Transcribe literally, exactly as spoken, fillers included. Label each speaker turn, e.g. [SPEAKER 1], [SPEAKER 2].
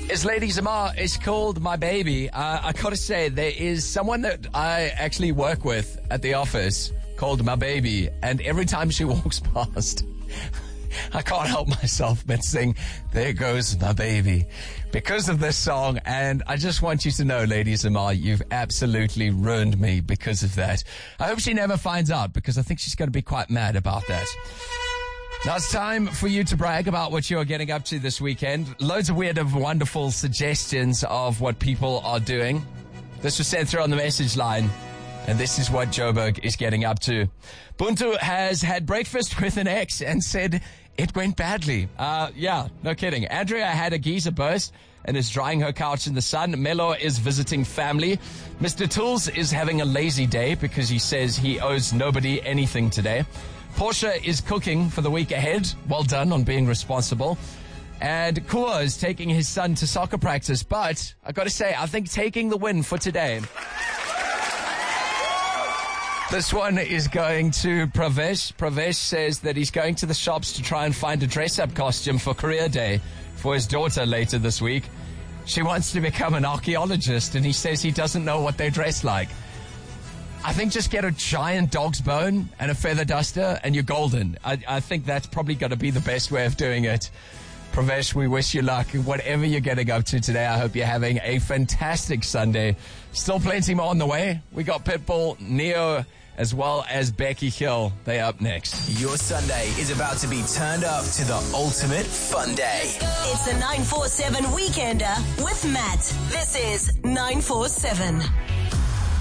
[SPEAKER 1] It's Lady Zamar. It's called My Baby. Uh, I gotta say, there is someone that I actually work with at the office called My Baby, and every time she walks past, I can't help myself but sing, "There goes my baby," because of this song. And I just want you to know, Lady Zamar, you've absolutely ruined me because of that. I hope she never finds out, because I think she's going to be quite mad about that. Now it's time for you to brag about what you're getting up to this weekend. Loads of weird and wonderful suggestions of what people are doing. This was sent through on the message line, and this is what Joburg is getting up to. Buntu has had breakfast with an ex and said it went badly. Uh, yeah, no kidding. Andrea had a geyser burst and is drying her couch in the sun. Melo is visiting family. Mister Tools is having a lazy day because he says he owes nobody anything today. Portia is cooking for the week ahead. Well done on being responsible. And Kua is taking his son to soccer practice. But I got to say, I think taking the win for today. This one is going to Pravesh. Pravesh says that he's going to the shops to try and find a dress-up costume for career day for his daughter later this week. She wants to become an archaeologist, and he says he doesn't know what they dress like. I think just get a giant dog's bone and a feather duster and you're golden. I, I think that's probably going to be the best way of doing it. Pravesh, we wish you luck. Whatever you're getting up to today, I hope you're having a fantastic Sunday. Still plenty more on the way. We got Pitbull, Neo, as well as Becky Hill. They up next.
[SPEAKER 2] Your Sunday is about to be turned up to the ultimate fun day.
[SPEAKER 3] It's the nine four seven Weekender with Matt. This is nine four seven.